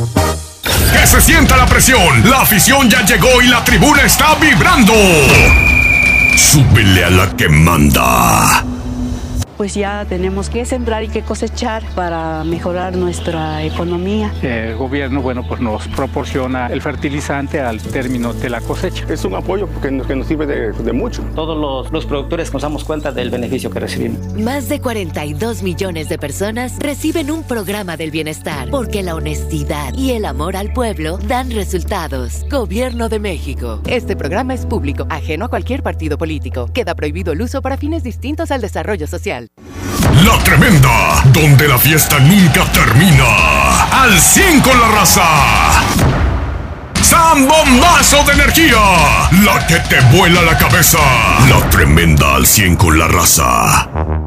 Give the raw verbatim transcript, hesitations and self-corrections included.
Que se sienta la presión, la afición ya llegó y la tribuna está vibrando. Súbele a la que manda. Pues ya tenemos que sembrar y que cosechar para mejorar nuestra economía. El gobierno, bueno, pues nos proporciona el fertilizante al término de la cosecha. Es un apoyo que nos, que nos sirve de, de mucho. Todos los, los productores nos damos cuenta del beneficio que recibimos. Más de cuarenta y dos millones de personas reciben un programa del bienestar, porque la honestidad y el amor al pueblo dan resultados. Gobierno de México. Este programa es público, ajeno a cualquier partido político. Queda prohibido el uso para fines distintos al desarrollo social. La Tremenda, donde la fiesta nunca termina. Al cien con la raza. ¡Zambombazo de energía! La que te vuela la cabeza. La Tremenda al cien con la raza.